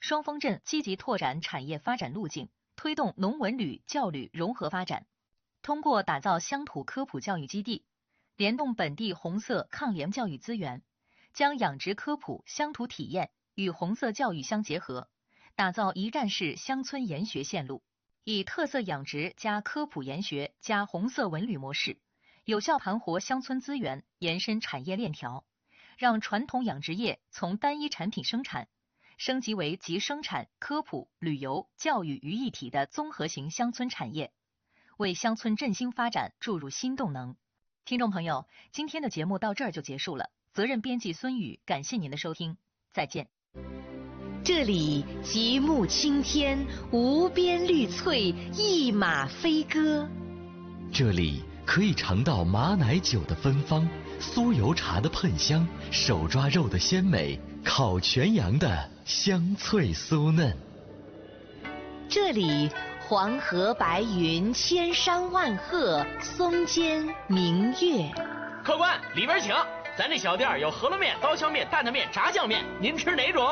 双峰镇积极拓展产业发展路径，推动农文旅教旅融合发展。通过打造乡土科普教育基地，联动本地红色抗联教育资源，将养殖科普、乡土体验与红色教育相结合，打造一站式乡村研学线路，以特色养殖加科普研学加红色文旅模式，有效盘活乡村资源，延伸产业链条，让传统养殖业从单一产品生产升级为集生产、科普、旅游、教育于一体的综合型乡村产业，为乡村振兴发展注入新动能。听众朋友，今天的节目到这儿就结束了。责任编辑孙宇，感谢您的收听，再见。 这里极目青天，无边绿翠，一马飞歌。 这里可以尝到马奶酒的芬芳，酥油茶的喷香，手抓肉的鲜美，烤全羊的香脆酥嫩。 这里黄河白云，千山万壑，松间明月。 客官，里边请。咱这小店有饸饹面、刀削面、担担面、炸酱面，您吃哪种？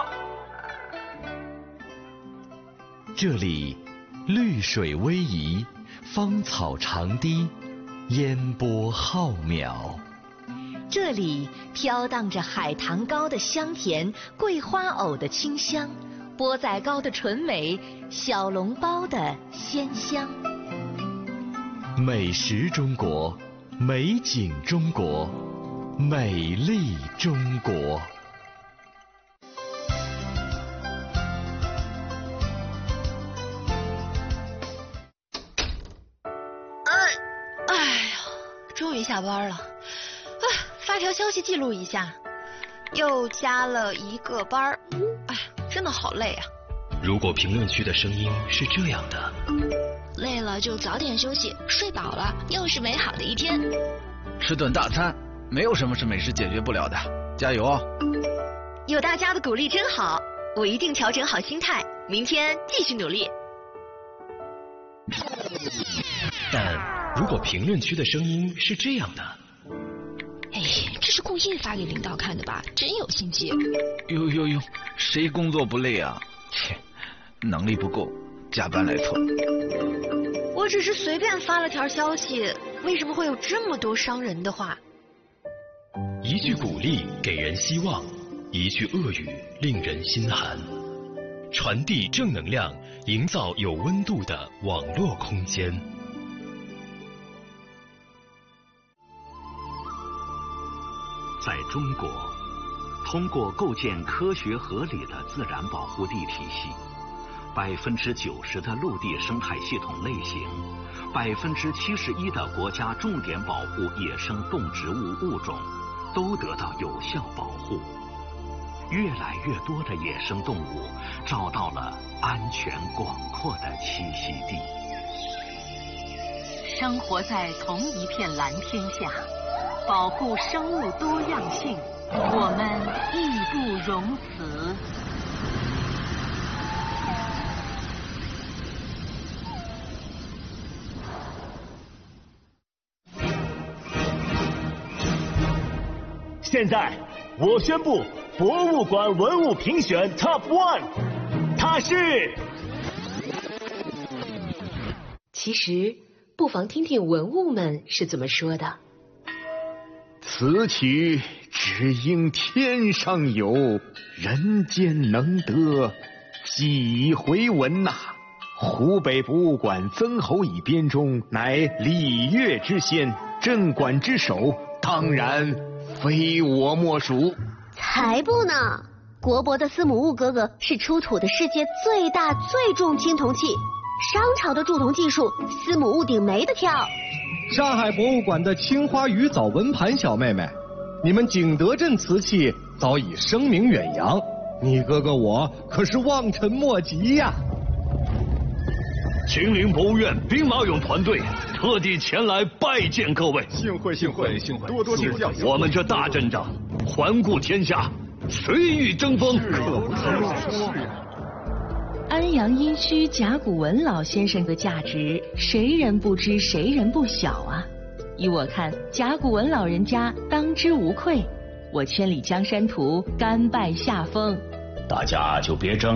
这里绿水逶迤，芳草长堤，烟波浩渺。 这里飘荡着海棠糕的香甜，桂花藕的清香，钵仔糕的醇美，小笼包的鲜香。 美食中国，美景中国，美丽中国。 哎呀，终于下班了。发条消息记录一下，又加了一个班。哎，真的好累啊。 如果评论区的声音是这样的， 累了就早点休息，睡饱了又是美好的一天。 吃顿大餐，没有什么是美食解决不了的，加油哦！ 有大家的鼓励真好，我一定调整好心态，明天继续努力。 但如果评论区的声音是这样的， 哎，这是故意发给领导看的吧？真有心机。 哟，谁工作不累啊？切，能力不够，加班来凑。 我只是随便发了条消息，为什么会有这么多伤人的话？ 一句鼓励给人希望，一句恶语令人心寒。传递正能量，营造有温度的网络空间。 在中国，通过构建科学合理的自然保护地体系，90%的陆地生态系统类型，71%的国家重点保护野生动植物物种都得到有效保护。越来越多的野生动物找到了安全广阔的栖息地。 生活在同一片蓝天下，保护生物多样性，我们义不容辞。 现在我宣布博物馆文物评选 Top 1， 它是。 其实不妨听听文物们是怎么说的。 此曲只应天上有，人间能得几回闻呐。湖北博物馆曾侯乙编钟乃礼乐之先，镇馆之首，当然非我莫属。 才不呢！国博的司母戊哥哥是出土的世界最大最重青铜器，商朝的铸铜技术，司母戊鼎没得挑。 上海博物馆的青花鱼藻纹盘小妹妹，你们景德镇瓷器早已声名远扬，你哥哥我可是望尘莫及呀。 秦陵博物院兵马俑团队特地前来拜见各位， 幸会，多多指教。 我们这大阵仗，环顾天下，谁与争锋？ 安阳殷墟甲骨文老先生的价值，谁人不知，谁人不晓啊！依我看，甲骨文老人家当之无愧。我千里江山图，甘拜下风。 大家就别争